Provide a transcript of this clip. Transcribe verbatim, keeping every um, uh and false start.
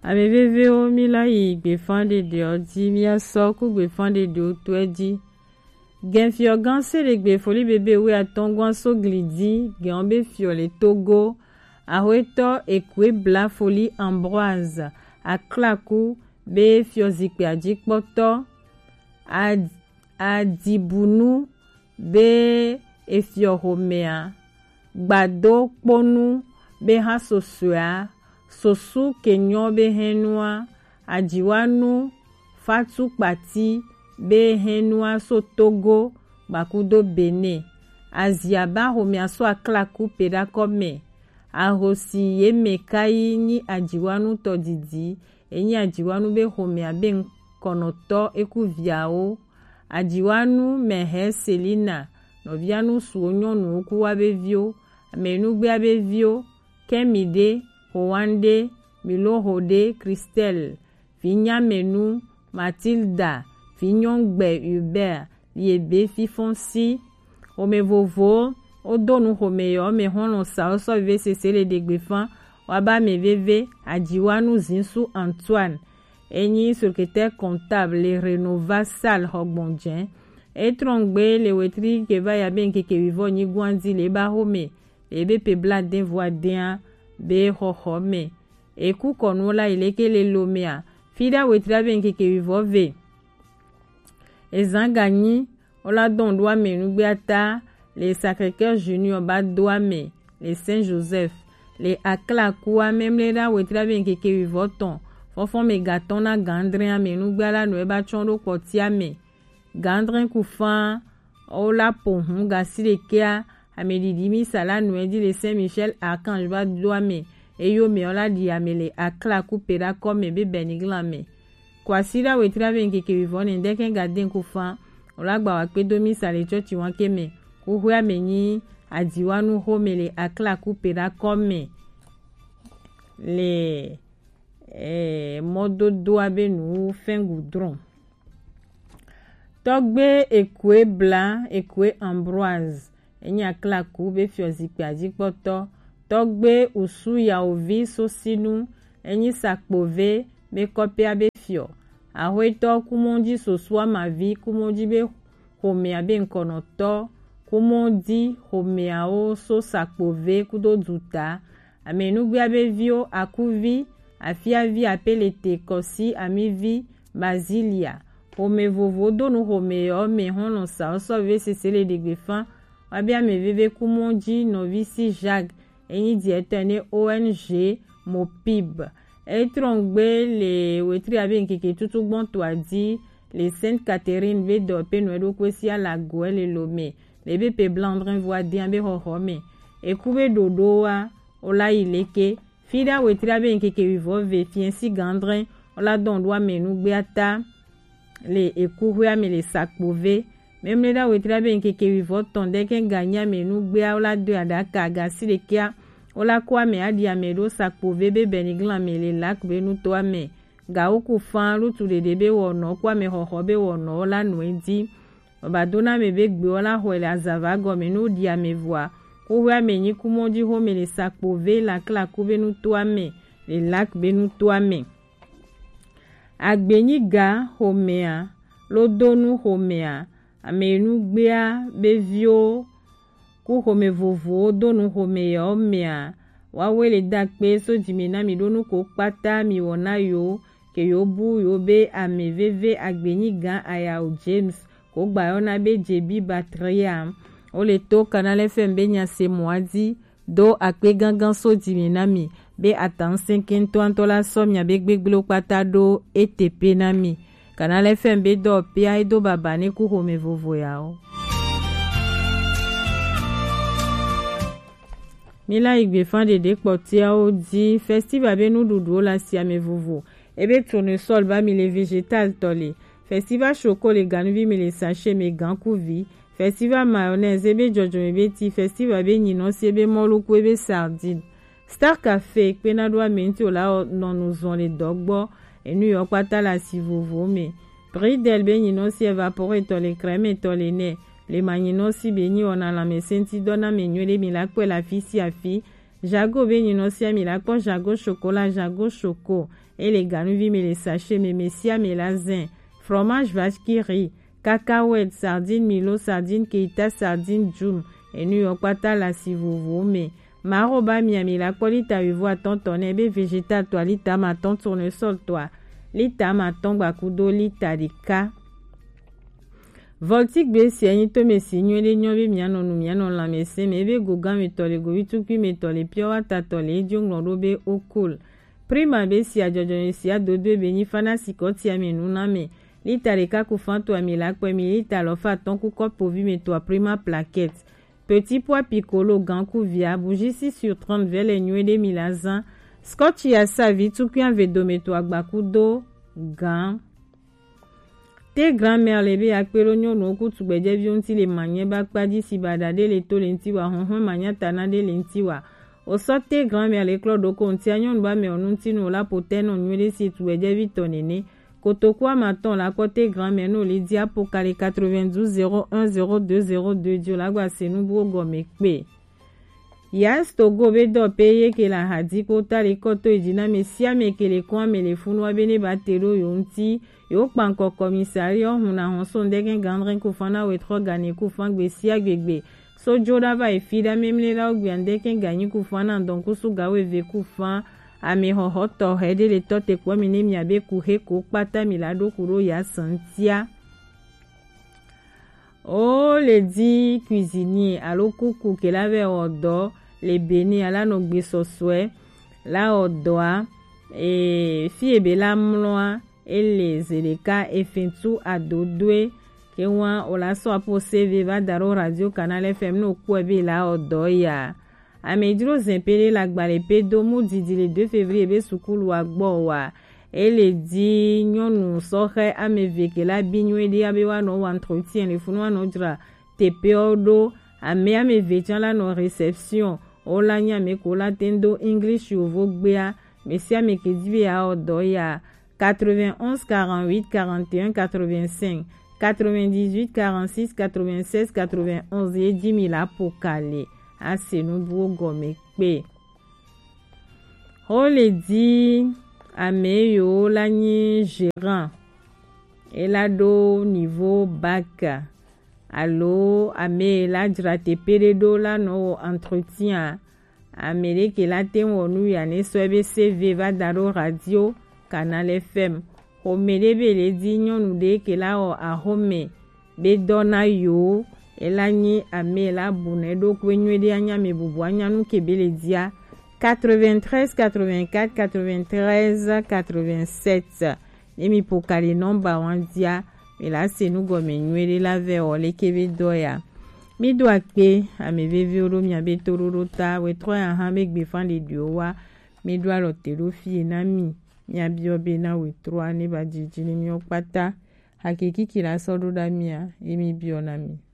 Ameveve o mila yi gbefande de odi mia so ku gbefande de oto edi. Gen fio gan se le gbefoli bebe we atongwan so glidi gen be fio le Togo. Ahoeto ekwe bla foli Ambroise. Aklaku be fio zikpe adikpoto. Ad, adibunu be efio homea. Gbado kponu be ha sosua. Sosu kenyo be henua. Ajiwanu fatu pati be henua so Togo bakudo bene. Aziaba homea so aklaku peda kome. Ahosi ye mekai ni ajiwanu to didi. Enyi ajiwanu be homea be konoto eku viao. Ajiwanu mehe Selina. Novianu suonyo nu ukuwa be vio. Menu be be vio. Kemide, Howande, Milo Hode, Christelle. Vinya Menu, Mathilda. Vinyongbe Hubert. Liebe Fifonsi. Ome vovo. Odonu homeyo me hono sa oso vive sesele de gbefan. Waba me veve. Ajiwanu zinsu Antoine. Enyi secrétaire comptable le renova sal hogbondjen. Etrongbe le wetri ke va ya ben keke vivo ni gwandi le ba home. Le be pe bladen voa den be hohome. Eku konola ileke le lomea. Fida wetri ben keke vivo ve. Ezangani ola don doa menu beata. Les Sacré-Cœur Junior ba doa me. Les Saint-Joseph. Les Aklakoua même les da wetri ben keke vivo ton. Fofon me gaton na gandrin a menu gbala no eba chondo kotia me. Gandrin koufan ola pohun gasile kea a me didimi sala no edi le Saint-Michel Archange ba doa me. Eyo me ola di amele akla kupera kome be benigla me. Kwa sida wetira ben keke vivone ndeken gaden koufan ola gba wa pe domi sale chochi wan keme. Kuhu a meni adiwanu homele akla kupera kome. Le Eh, modo doa be nou fin goudron. Togbe ekwe blanc, ekwe Ambroise. Enyi aklaku be fiozikpe adikpoto. Togbe usu ya ovi sosinu. Enyi sakpove be kopia be fio. Ahoeto kumondi sosua ma vi. Kumondi be homea be nkonoto. Kumondi homea o so sakpove kudo duta. Amenugbe be vio akuvi. Afia vi apelete kosi amivi Basilia. Home vovo donu home yo me hono sa oso ve sesele de gbefan. Wabia me veve kumonji novisi Jacques. Enyi di etene O N G Mopib. Etrongbe le wetri abe nkeke tutu bon to adi. Le Sainte Catherine ve dope noedo kwesi a la goe le lome. Le bepe blandrin voa diambe hohome. Ekube dodoa ola ileke. Fida wetria ben keke vivo ve fiensi gandrin ola don doa menu beata le ekouya me le sakpove même le da wetria ben keke vivo tonde ken ganya menu bea ola de adaka gasi le kia ola kwa me adi amedo sakpove be beniglan me le lak benu toa me ga oku fan lutu de debe wono kwa me hoho be wono ola noendi obadona me be gbe ola hoele azavago menu di amevoa. Kouwa menyi kumondi home le sakpove la klaku benu toame. Le lak benu toame. Agbenyi ga homea. Lodonu homea. Amenu gbea bevio. Ku home vovo donu homea omea. Wawe le dakpe so jimena mi donu ko pata mi wona yo. Ke yo bu yo be ame veve agbenyi ga aya o James. Ko bayona be jebi batria. O le to Canal F M be nyase mwadi do akpe gangan so diminami be atan cinquante toantola somya be gbegblo pata do E T P nami. Canal F M be do pia do babane ku home vovo yao. Mila igbe fan de dekpotia o di festival be nou dudu la si ame vovo. Ebe tournesol ba mi le végétal tole. Festival choko le ganuvi mi le sachet me gankouvi. Festival mayonnaise ebe jojo ebe ti. Festival be nyinosi ebe moluku ebe sardine. Star Café pena doa menti o la non nous on les dogbo. E New York pata la si vovo me. Prix del be nyinosi evapore to le crème to le ne. Le maninosi be ni on a la me senti dona me nyole mi la kwe la fi si a fi. Jago be nino sia mi la ko jago chocolat, jago choco. Et les ganuvi me les sachets, me messia me la zin. Fromage vache qui rit. Cacahuètes, sardines Milo, sardines Keita, sardines Jum. Et New York pata la si vous vous me. Maroba miami la ko lita uvo a tonton ebe végétal toi lita ma ton tournesol toi. Lita ma ton bakudo lita dika. Voltique be si anito me si nyole nyobe miano nu miano la mese me be gogan me tole go itupi me tole pio wata tole jong londo be okul. Prima be si a jojo si a dodo be ni fana si koti a me nuna me. Lita reka kufanto a mi la kwe mi lita lofa ton ku kop povi me to a prima plaquette. Petit pois piccolo gankou via bougie six sur trente vele nywe de milazan. Scotch ya sa vi tout qui en vedo me to agbakudo gan. Te grand-mère lebe akpelo nyono ku tugbeje vionti le manye bakpadi si badade le to lentiwa honhon manya tanade lentiwa. O sote grand-mère le klodo konti anyon ba me onunti no la poteno nywele si tugbeje vitonene. Kotokwa maton la côté grand-mère no le dia pour kale quatre-vingt-douze zéro un zéro deux zéro deux dio la gwa se nou bro gomekpe. Yas togo be do peye ke la hadi kota le koto idina me siya me ke le kwa me le funwa bene batero yonti yo panko komisari yo huna honson degen gandren kufana wetro gane kufan gbe siya gbegbe so joda ba e fida memle la ogbiande ken ganyi kufana donc su gawe ve kufan ame ho hoto hede le tote kwa mine mi abe kuhe ko pata milado kuro ya santia. Oh, le dit cuisinier, alo coucou que l'avait odo, les bénis à la nogbe soswe, la odoa, et fie bela mloa, et les eleka, et fintou a dodwe, que ouan o la so apose viva daro radio canal F M no kwebe la odoya. A medro zempele la gbale pedo mou didi le deux février be soukulu agbowa. Et le dit nyonu sohe ameveke la binywe di abewa no entretien le funwa no dra tepe odo ame amevetian la no réception ola nya me kola tendo English yovo gbea mesia me kedive a odo ya quatre-vingt-onze quarante-huit quarante et un quatre-vingt-cinq quatre-vingt-dix-huit quarante-six quatre-vingt-seize quatre-vingt-onze et dix mille apokale a se nou bro gomekpe. O le dit ameyo lanye gérant elado niveau bac allo ame la drate peredo la no entretien amere ke la ten wonu ya ne swebe C V va daro radio canal F M o mere bele di nyonu de ke la o a home be dona yo elanye ame la bunedo kwenwe de anya me bubu anya nu ke bele dia quatre-vingt-treize quatre-vingt-quatre quatre-vingt-treize quatre-vingt-sept emi pokali nomba wandia me la se nou gome nywele la ve ole kebe doya mi do akpe ame veve oro mi abe tororota we tro ya ha me gbe fan de diowa mi do alo telo fi na mi mi abi obe na we tro ani ba jiji ni mi okpata hakiki kila sodo da mi a emi bi ona mi.